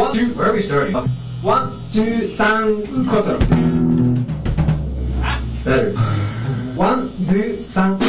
1, 2, where are we starting? 1, 2, 3, 4. Better. 1, 2, 3.